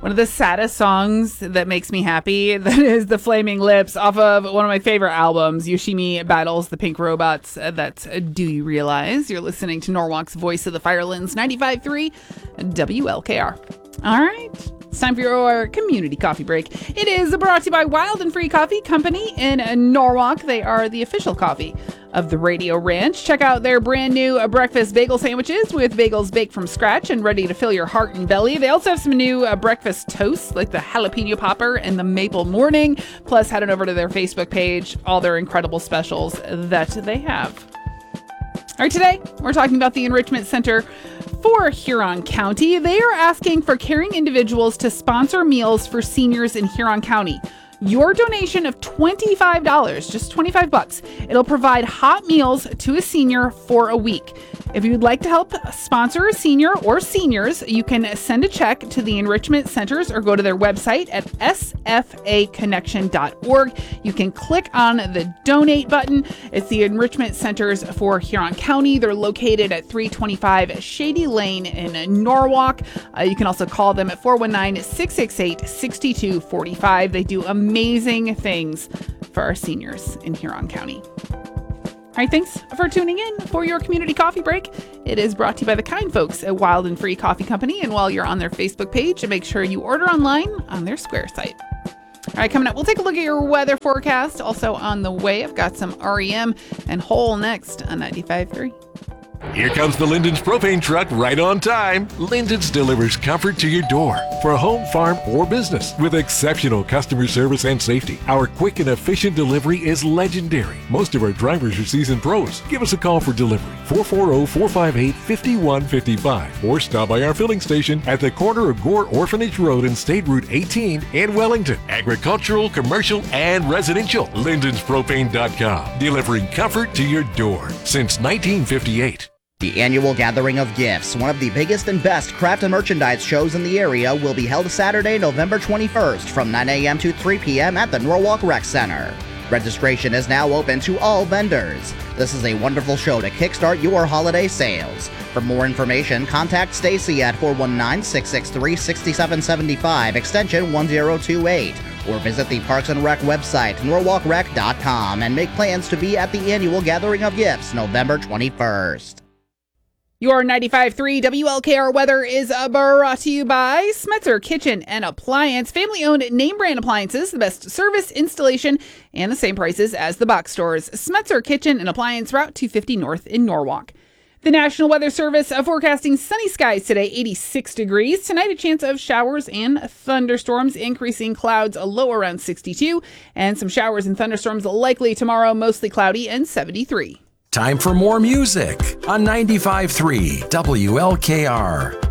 one of the saddest songs that makes me happy. That is The Flaming Lips off of one of my favorite albums, Yoshimi Battles the Pink Robots. That's Do You Realize? You're listening to Norwalk's Voice of the Firelands, 95.3 WLKR. All right. It's time for your community coffee break. It is brought to you by Wild and Free Coffee Company in Norwalk. They are the official coffee of the Radio Ranch. Check out their brand new breakfast bagel sandwiches with bagels baked from scratch and ready to fill your heart and belly. They also have some new breakfast toasts like the jalapeno popper and the maple morning. Plus, head on over to their Facebook page, all their incredible specials that they have. All right, today we're talking about the Enrichment Center for Huron County. They are asking for caring individuals to sponsor meals for seniors in Huron County. Your donation of $25, just $25, it'll provide hot meals to a senior for a week. If you'd like to help sponsor a senior or seniors, you can send a check to the Enrichment Centers or go to their website at sfaconnection.org. You can click on the donate button. It's the Enrichment Centers for Huron County. They're located at 325 Shady Lane in Norwalk. You can also call them at 419-668-6245. They do amazing things for our seniors in Huron County. All right, thanks for tuning in for your community coffee break. It is brought to you by the kind folks at Wild and Free Coffee Company. And while you're on their Facebook page, make sure you order online on their Square site. All right, coming up, we'll take a look at your weather forecast. Also on the way, I've got some REM and Hole next on 95.3. Here comes the Linden's propane truck right on time. Linden's delivers comfort to your door for a home, farm, or business with exceptional customer service and safety. Our quick and efficient delivery is legendary. Most of our drivers are seasoned pros. Give us a call for delivery, 440-458-5155, or stop by our filling station at the corner of Gore Orphanage Road and State Route 18 in Wellington. Agricultural, commercial, and residential. LindensPropane.com. Delivering comfort to your door since 1958. The annual Gathering of Gifts, one of the biggest and best craft and merchandise shows in the area, will be held Saturday, November 21st from 9 a.m. to 3 p.m. at the Norwalk Rec Center. Registration is now open to all vendors. This is a wonderful show to kickstart your holiday sales. For more information, contact Stacy at 419-663-6775, extension 1028, or visit the Parks and Rec website, norwalkrec.com, and make plans to be at the annual Gathering of Gifts, November 21st. Your 95.3 WLKR weather is brought to you by Smetzer Kitchen and Appliance. Family-owned name brand appliances, the best service, installation, and the same prices as the box stores. Smetzer Kitchen and Appliance, Route 250 North in Norwalk. The National Weather Service forecasting sunny skies today, 86 degrees. Tonight, a chance of showers and thunderstorms, increasing clouds, a low around 62, and some showers and thunderstorms likely tomorrow, mostly cloudy and 73. Time for more music on 95.3 WLKR.